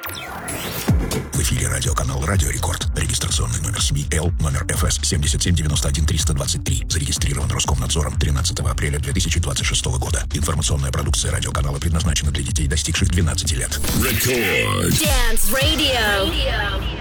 В эфире радиоканал «Радио Рекорд». Регистрационный номер СМИ Л, номер ФС 7791323. Зарегистрирован Роскомнадзором 13 апреля 2026 года. Информационная продукция радиоканала предназначена для детей, достигших 12 лет. Record. Dance Radio.